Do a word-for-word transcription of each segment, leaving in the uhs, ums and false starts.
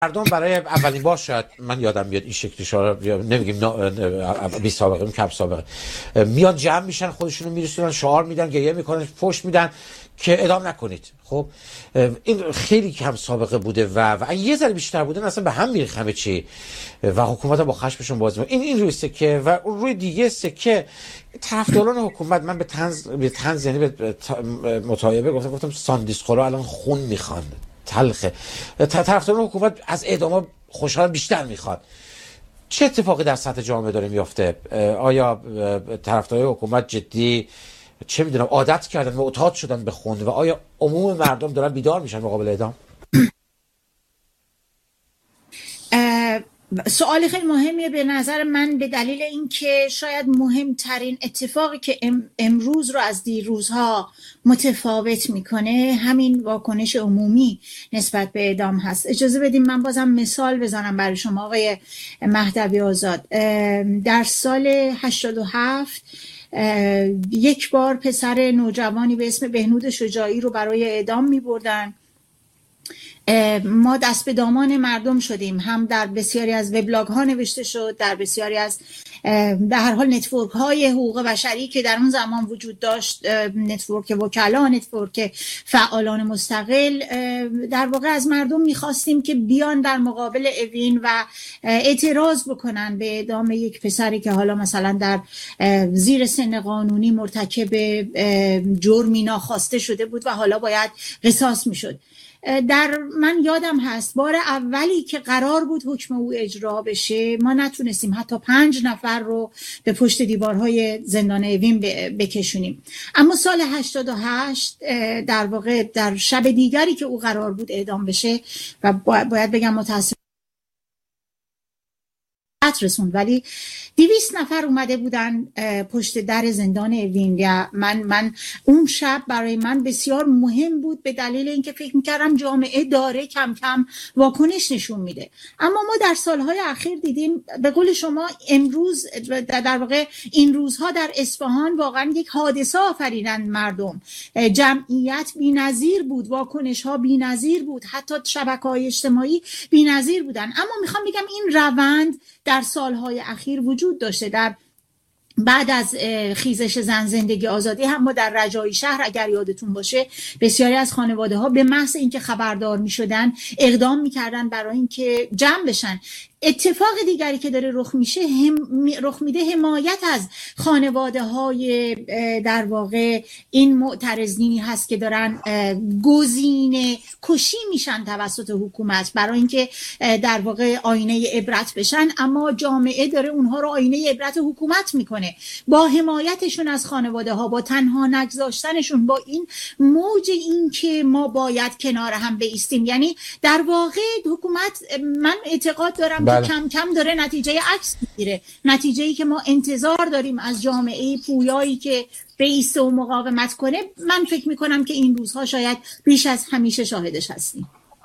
مردم برای اولین بار، شاید من یادم میاد این شکلی شاره نمیگیم بی سابقه کم سابقه، میاد جمع میشن، خودشونو میرسونن، شعار میدن، گریه میکنن، پشت میدن که اعدام نکنید. خب این خیلی کم سابقه بوده و و یه ذره بیشتر بوده اصلا به هم میریخت همه چی و حکومت با خشمشون باز می‌کنه. این این روی سکه و روی دیگه سکه طرفداران حکومت، من به طنز به طنز یعنی به متایبه گفتم گفتم ساندیسخورا الان خون میخوان، تلخه. طرفداران حکومت از اعدام خوشحال بیشتر میخواد. چه اتفاقی در سطح جامعه داره میفته؟ آیا طرفدارای حکومت جدی چه میدونم عادت کردن و معتاد شدن به خون و آیا عموم مردم دارن بیدار میشن مقابل اعدام؟ سوال خیلی مهمیه به نظر من، به دلیل اینکه شاید مهمترین اتفاقی که امروز رو از دیروزها متفاوت میکنه همین واکنش عمومی نسبت به اعدام هست. اجازه بدیم من بازم مثال بزنم برای شما آقای مهدوی آزاد. در سال هشتاد و هفت یک بار پسر نوجوانی به اسم بهنود شجاعی رو برای اعدام میبردن. ما دست به دامان مردم شدیم، هم در بسیاری از وبلاگ ها نوشته شد، در بسیاری از در هر حال نتورک های حقوق بشری که در اون زمان وجود داشت، نتورک وکلا، نتورک فعالان مستقل، در واقع از مردم میخواستیم که بیان در مقابل اوین و اعتراض بکنن به اعدام یک پسری که حالا مثلا در زیر سن قانونی مرتکب جرمی ناخواسته شده بود و حالا باید قصاص میشد. در من یادم هست بار اولی که قرار بود حکم او اجرا بشه ما نتونستیم حتی پنج نفر رو به پشت دیوارهای زندان اوین بکشونیم. اما سال هشتاد و هشت در واقع در شب دیگری که او قرار بود اعدام بشه و باید بگم متاسفانه رسوند، ولی دویست نفر اومده بودن پشت در زندان اوین. یا من من اون شب برای من بسیار مهم بود به دلیل اینکه فکر میکردم جامعه داره کم کم واکنش نشون میده. اما ما در سالهای اخیر دیدیم به قول شما امروز در واقع این روزها در اصفهان واقعا یک حادثه آفریدن مردم. جمعیت بی‌نظیر بود، واکنش ها بی‌نظیر بود، حتی شبکه‌های اجتماعی بی‌نظیر بودن. اما میخوام بگم این روند در سالهای اخیر وجود داشته. در بعد از خیزش زن زندگی آزادی هم ما در رجایی شهر اگر یادتون باشه بسیاری از خانواده ها به محض اینکه خبردار می شدن اقدام می کردن برای اینکه جمع بشن. اتفاق دیگری که داره رخ میشه هم رخ میده حمایت از خانواده های در واقع این معترضینی هست که دارن گزینه کشی میشن توسط حکومت برای اینکه در واقع آینه عبرت بشن، اما جامعه داره اونها رو آینه عبرت حکومت میکنه. با حمایتشون از خانواده ها، با تنها نگذاشتنشون، با این موج این که ما باید کنار هم بایستیم، یعنی در واقع حکومت من اعتقاد دارم بله. کم کم داره نتیجه عکس میگیره، نتیجه‌ای که ما انتظار داریم از جامعه پویایی که بایسته و مقاومت کنه. من فکر میکنم که این روزها شاید بیش از همیشه شاهدش هستیم.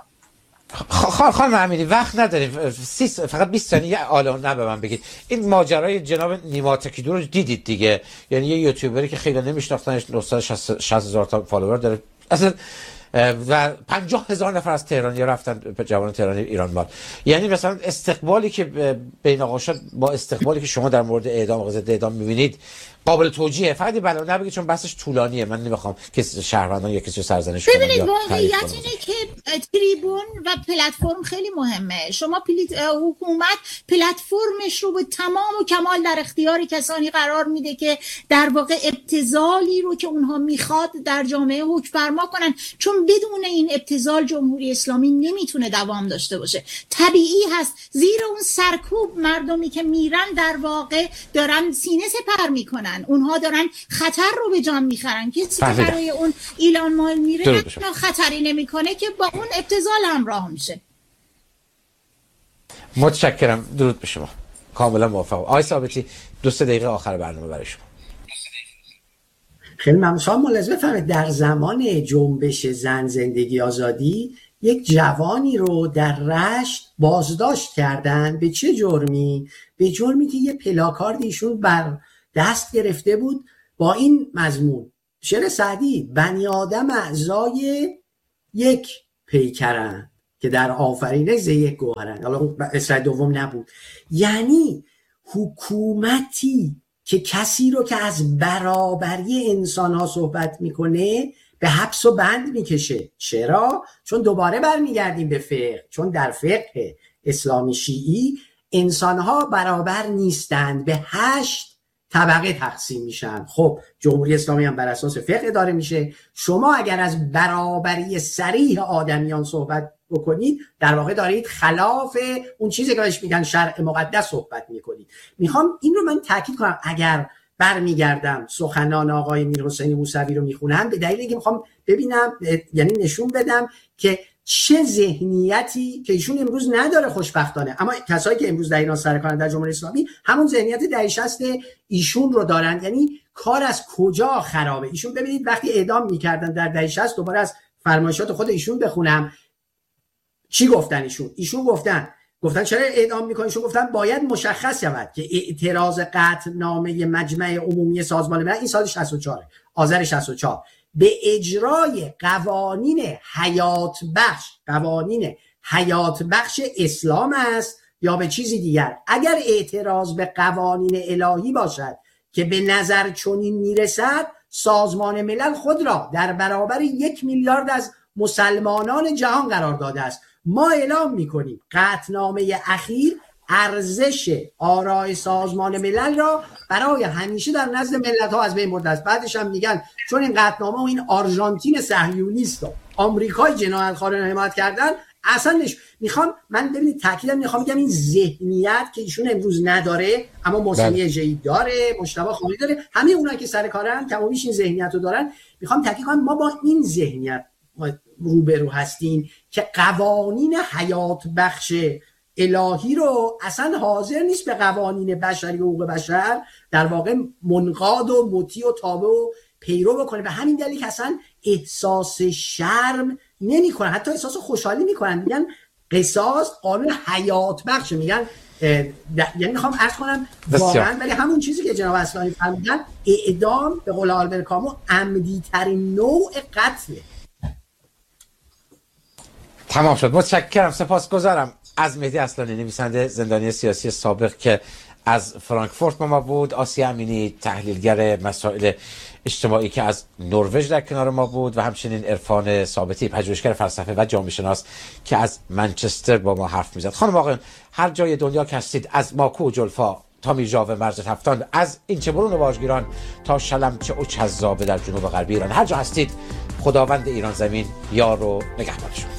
خانم امیری وقت نداریم، فقط بیست ثانیه آلان نه به من بگید این ماجرای جناب نیما تکیدو رو دیدید دیگه؟ یعنی یه یوتیوبری که خیلی نمیشناختنش، نهصد و شصت هزار تا فالوور داره اصلا و پنجاه هزار نفر از تهرانی رفتن به جوان تهرانی ایران مال. یعنی مثلا استقبالی که بین آقا شد با استقبالی که شما در مورد اعدام و ضد اعدام می‌بینید قابل توجیهه. فقط بلا نبگید چون بحثش طولانیه، من نمیخوام کسی شهروندان یا کسی سرزنش کنم. ببینید واقعیت اینه که تریبون و پلتفرم خیلی مهمه. شما پلیت حکومت پلتفرمش رو به تمام و کمال در اختیار کسانی قرار میده که در واقع ابتذالی رو که اونها میخواد در جامعه حکم فرما کنن، چون بدون این ابتذال جمهوری اسلامی نمیتونه دوام داشته باشه. طبیعی هست زیر اون سرکوب مردمی که میرن در واقع دارن سینه سپر میکنن، اونها دارن خطر رو به جان میخرن. کسی که برای اون ایلان مال میره نه خطری نمیکنه که با اون ابتذال همراه میشه. متشکرم، درود به شما. کاملا موافقم. آقای ثابتی دو سه دقیقه آخر برنامه برای شما. خیلی ممنون. شما ملاحظه بفرمایید در زمان جنبش زن زندگی آزادی یک جوانی رو در رشت بازداشت کردن. به چه جرمی؟ به جرمی که یه پلاکارد ایشون بر دست گرفته بود با این مضمون: شعر سعدی، بنی آدم اعضای یک پیکرند، که در آفرینش ز یک گوهرند. حالا اون اسرائیل دوم نبود. یعنی حکومتی که کسی رو که از برابری انسان ها صحبت میکنه به حبس و بند میکشه. چرا؟ چون دوباره برمیگردیم به فقه، چون در فقه اسلامی شیعی انسان ها برابر نیستند، به هشت طبقه تقسیم میشن. خب جمهوری اسلامی هم بر اساس فقه داره میشه. شما اگر از برابری صریح آدمیان صحبت بکنید در واقع دارید خلاف اون چیزی که بهش میگن شرع مقدس صحبت میکنید. میخوام این رو من تاکید کنم، اگر برمیگردم سخنان آقای میرحسین موسوی رو میخونم به دلیل اینکه میخوام ببینم، یعنی نشون بدم که چه ذهنیتی که ایشون امروز نداره خوشبختانه، اما کسایی که امروز در ایران سر کارن در جمهوری اسلامی همون ذهنیت دهه شصت ایشون رو دارن. یعنی کار از کجا خرابه. ایشون ببینید وقتی اعدام میکردن در دهه شصت، دوباره از فرمایشات خود ایشون بخونم چی گفتن. ایشون ایشون گفتن گفتن چرا اعدام میکنن؟ ایشون گفتن باید مشخص شود که اعتراض قطعنامه مجمع عمومی سازمان ملل، این سال شصت و چهار آذر شصت و چهار، به اجرای قوانین حیات بخش قوانین حیات بخش اسلام است یا به چیزی دیگر. اگر اعتراض به قوانین الهی باشد که به نظر چنین میرسد، سازمان ملل خود را در برابر یک میلیارد از مسلمانان جهان قرار داده است. ما اعلام میکنیم قطعنامه اخیر ارزش آراء سازمان ملل را برای همیشه در نزد ملت ها از بین برده است. بعدش هم میگن چون این قطعنامه و این آرژانتین صهیونیست و آمریکای جنایتکارانه رو حمایت کردن اصلا نش... میخوام من ببینید تاکیدم میخوام بگم این ذهنیت که ایشون امروز نداره اما محسن اژه‌ای داره، مجتبی خامنه‌ای داره، همه اونایی که سر کارن تمامیش این ذهنیت رو دارن. میخوام تاکید کنم ما با این ذهنیت روبرو هستیم که قوانین حیات بخش الهی رو اصلا حاضر نیست به قوانین بشری و حقوق بشر در واقع منقاد و مطیع و تابع و پیرو بکنه. به همین دلیل که اصلا احساس شرم نمی کنن، حتی احساس خوشحالی میکنن. میگن قصاص قانون حیات بخش، میگن یعنی میخوام عرض کنم واقعا، ولی همون چیزی که جناب اصلانی فرمودن اعدام به قول آلبرت کامو عمدی ترین نوع قتله. تمام شد. متشکرم، سپاسگزارم از مهدی اصلانی، نویسنده زندانی سیاسی سابق که از فرانکفورت با ما بود، آسیا امینی تحلیلگر مسائل اجتماعی که از نروژ در کنار ما بود و همچنین عرفان ثابتی پژوهشگر فلسفه و جامعه شناس که از منچستر با ما حرف میزد. خانم آقایان، هر جای دنیا که هستید، از ماکو و جلفا تا میرجاو مرز هفتان، از اینچهبرون و واژگیران تا شلمچه و چذابه در جنوب غربی ایران، هر جا هستید خداوند ایران زمین یار و نگهبانشون.